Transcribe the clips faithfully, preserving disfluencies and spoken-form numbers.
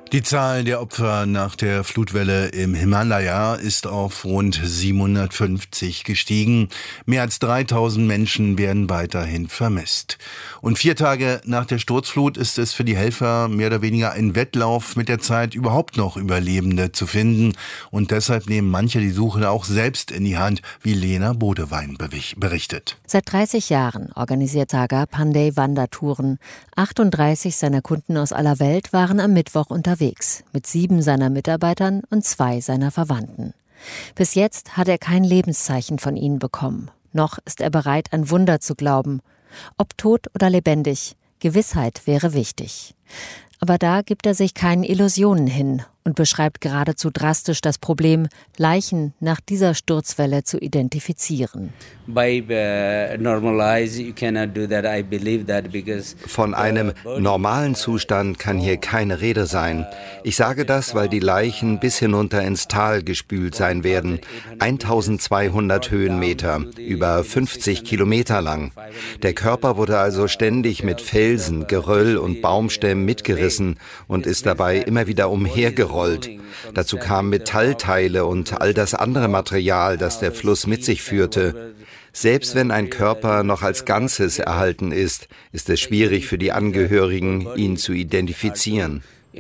Die Zahl der Opfer nach der Flutwelle im Himalaya ist auf rund siebenhundertfünfzig gestiegen. Mehr als dreitausend Menschen werden weiterhin vermisst. Und vier Tage nach der Sturzflut ist es für die Helfer mehr oder weniger ein Wettlauf mit der Zeit, überhaupt noch Überlebende zu finden. Und deshalb nehmen manche die Suche auch selbst in die Hand, wie Lena Bodewein berichtet. Seit dreißig Jahren organisiert Sagar Pandey Wandertouren. achtunddreißig seiner Kunden aus aller Welt waren am Mittwoch unterwegs. Mit sieben seiner Mitarbeitern und zwei seiner Verwandten. Bis jetzt hat er kein Lebenszeichen von ihnen bekommen. Noch ist er bereit, an Wunder zu glauben. Ob tot oder lebendig, Gewissheit wäre wichtig. Aber da gibt er sich keinen Illusionen hin und beschreibt geradezu drastisch das Problem, Leichen nach dieser Sturzwelle zu identifizieren. Von einem normalen Zustand kann hier keine Rede sein. Ich sage das, weil die Leichen bis hinunter ins Tal gespült sein werden. eintausendzweihundert Höhenmeter, über fünfzig Kilometer lang. Der Körper wurde also ständig mit Felsen, Geröll und Baumstämmen mitgerissen und ist dabei immer wieder umhergerollt. Dazu kamen Metallteile und all das andere Material, das der Fluss mit sich führte. Selbst wenn ein Körper noch als Ganzes erhalten ist, ist es schwierig für die Angehörigen, ihn zu identifizieren. Die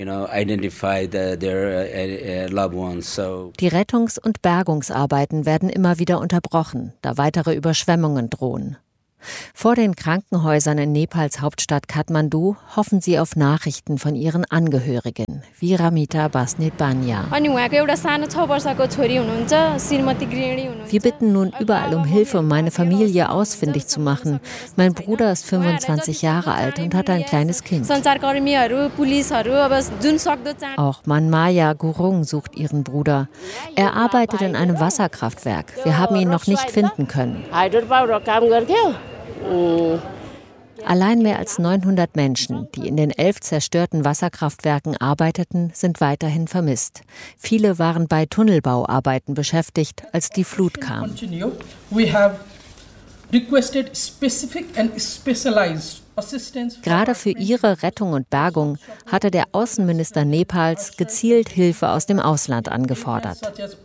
Rettungs- und Bergungsarbeiten werden immer wieder unterbrochen, da weitere Überschwemmungen drohen. Vor den Krankenhäusern in Nepals Hauptstadt Kathmandu hoffen sie auf Nachrichten von ihren Angehörigen, wie Ramita Basnetbanya. Wir bitten nun überall um Hilfe, um meine Familie ausfindig zu machen. Mein Bruder ist fünfundzwanzig Jahre alt und hat ein kleines Kind. Auch Manmaya Gurung sucht ihren Bruder. Er arbeitet in einem Wasserkraftwerk. Wir haben ihn noch nicht finden können. Allein mehr als neunhundert Menschen, die in den elf zerstörten Wasserkraftwerken arbeiteten, sind weiterhin vermisst. Viele waren bei Tunnelbauarbeiten beschäftigt, als die Flut kam. Gerade für ihre Rettung und Bergung hatte der Außenminister Nepals gezielt Hilfe aus dem Ausland angefordert.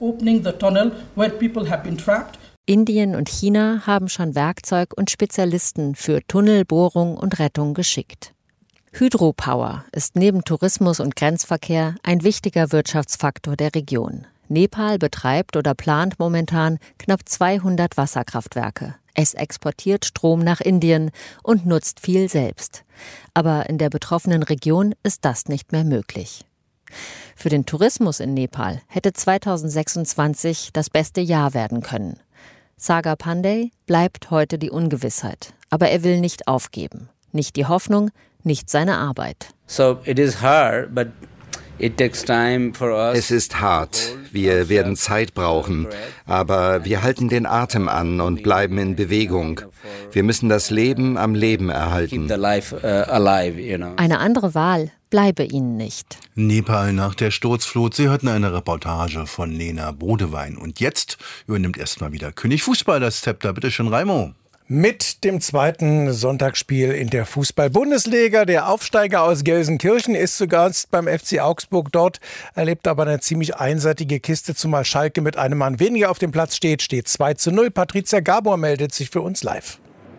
Indien und China haben schon Werkzeug und Spezialisten für Tunnelbohrung und Rettung geschickt. Hydropower ist neben Tourismus und Grenzverkehr ein wichtiger Wirtschaftsfaktor der Region. Nepal betreibt oder plant momentan knapp zweihundert Wasserkraftwerke. Es exportiert Strom nach Indien und nutzt viel selbst. Aber in der betroffenen Region ist das nicht mehr möglich. Für den Tourismus in Nepal hätte zweitausendsechsundzwanzig das beste Jahr werden können. Sagar Pandey bleibt heute die Ungewissheit, aber er will nicht aufgeben. Nicht die Hoffnung, nicht seine Arbeit. So it is hard, but it takes time for us. Es ist hart, wir werden Zeit brauchen, aber wir halten den Atem an und bleiben in Bewegung. Wir müssen das Leben am Leben erhalten. Eine andere Wahl bleibe ihnen nicht. Nepal nach der Sturzflut. Sie hörten eine Reportage von Lena Bodewein. Und jetzt übernimmt erstmal wieder König Fußball das Zepter. Bitte schön, Raimo. Mit dem zweiten Sonntagsspiel in der Fußball-Bundesliga. Der Aufsteiger aus Gelsenkirchen ist zu Gast beim F C Augsburg. Dort erlebt aber eine ziemlich einseitige Kiste, zumal Schalke mit einem Mann weniger auf dem Platz steht. Steht zwei zu null. Patricia Gabor meldet sich für uns live.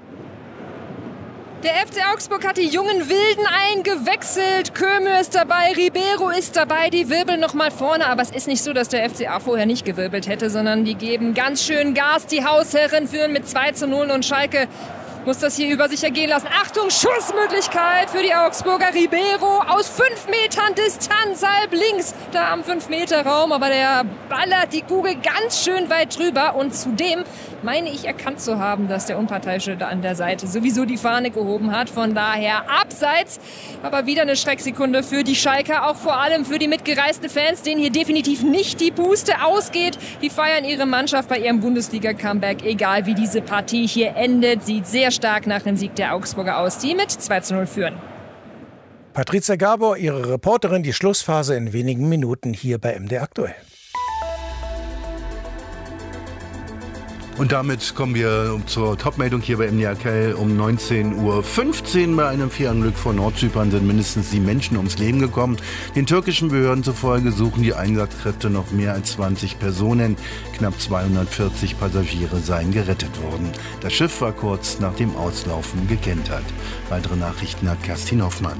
Der F C Augsburg hat die jungen Wilden eingewechselt. Kömür ist dabei, Ribeiro ist dabei, die wirbeln noch mal vorne. Aber es ist nicht so, dass der F C A vorher nicht gewirbelt hätte, sondern die geben ganz schön Gas. Die Hausherren führen mit zwei zu null und Schalke muss das hier über sich ergehen lassen. Achtung, Schussmöglichkeit für die Augsburger. Ribeiro aus fünf Metern Distanz, halb links, da am fünf Meter Raum. Aber der ballert die Kugel ganz schön weit drüber. Und zudem meine ich erkannt zu haben, dass der Unparteiische da an der Seite sowieso die Fahne gehoben hat. Von daher abseits. Aber wieder eine Schrecksekunde für die Schalker, auch vor allem für die mitgereisten Fans, denen hier definitiv nicht die Puste ausgeht. Die feiern ihre Mannschaft bei ihrem Bundesliga-Comeback. Egal wie diese Partie hier endet, sieht sehr stark nach dem Sieg der Augsburger aus, die mit zwei zu null führen. Patricia Gabor, ihre Reporterin, die Schlussphase in wenigen Minuten hier bei M D R Aktuell. Und damit kommen wir zur Topmeldung hier bei M D R Aktuell. Um neunzehn Uhr fünfzehn bei einem Fähranglück vor Nordzypern sind mindestens sieben Menschen ums Leben gekommen. Den türkischen Behörden zufolge suchen die Einsatzkräfte noch mehr als zwanzig Personen. Knapp zweihundertvierzig Passagiere seien gerettet worden. Das Schiff war kurz nach dem Auslaufen gekentert. Weitere Nachrichten hat Kerstin Hoffmann.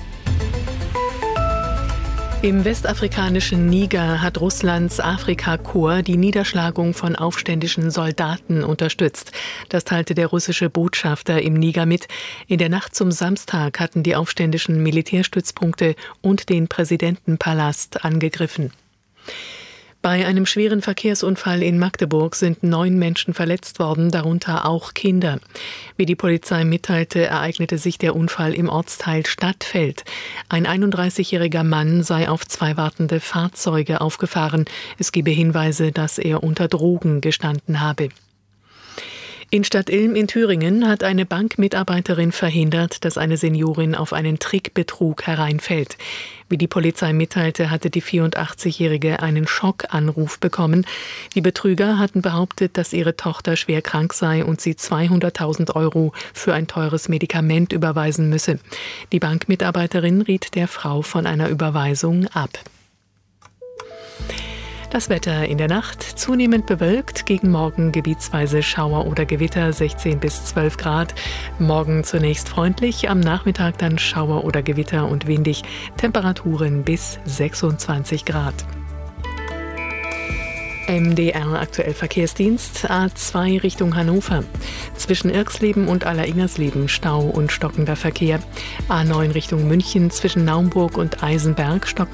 Im westafrikanischen Niger hat Russlands Afrikakorps die Niederschlagung von aufständischen Soldaten unterstützt. Das teilte der russische Botschafter im Niger mit. In der Nacht zum Samstag hatten die Aufständischen Militärstützpunkte und den Präsidentenpalast angegriffen. Bei einem schweren Verkehrsunfall in Magdeburg sind neun Menschen verletzt worden, darunter auch Kinder. Wie die Polizei mitteilte, ereignete sich der Unfall im Ortsteil Stadtfeld. Ein einunddreißigjähriger Mann sei auf zwei wartende Fahrzeuge aufgefahren. Es gebe Hinweise, dass er unter Drogen gestanden habe. In Stadtilm in Thüringen hat eine Bankmitarbeiterin verhindert, dass eine Seniorin auf einen Trickbetrug hereinfällt. Wie die Polizei mitteilte, hatte die vierundachtzigjährige einen Schockanruf bekommen. Die Betrüger hatten behauptet, dass ihre Tochter schwer krank sei und sie zweihunderttausend Euro für ein teures Medikament überweisen müsse. Die Bankmitarbeiterin riet der Frau von einer Überweisung ab. Das Wetter in der Nacht zunehmend bewölkt, gegen Morgen gebietsweise Schauer oder Gewitter, sechzehn bis zwölf Grad. Morgen zunächst freundlich, am Nachmittag dann Schauer oder Gewitter und windig, Temperaturen bis sechsundzwanzig Grad. M D R Aktuell Verkehrsdienst, A zwei Richtung Hannover. Zwischen Irxleben und Allersingersleben Stau und stockender Verkehr. A neun Richtung München zwischen Naumburg und Eisenberg stockender